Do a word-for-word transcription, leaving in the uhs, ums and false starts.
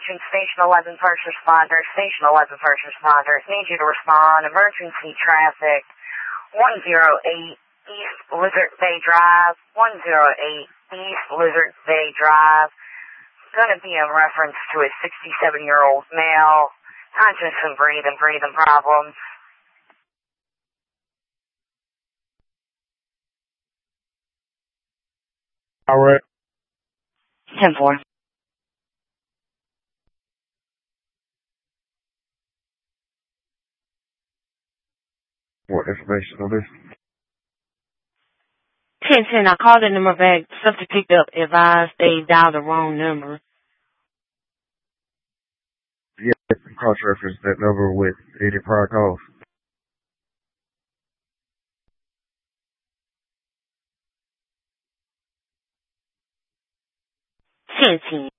Attention Station eleven first responders, Station eleven first responders, need you to respond. Emergency traffic, one oh eight East Lizard Bay Drive, one oh eight East Lizard Bay Drive. Going to be in reference to a sixty-seven-year-old male, conscious and breathing, breathing problems. All right. ten four. What information on this? ten ten, I called the number back. Something picked up. Advised they dialed the wrong number. Yeah, cross-reference that number with any prior calls. ten ten.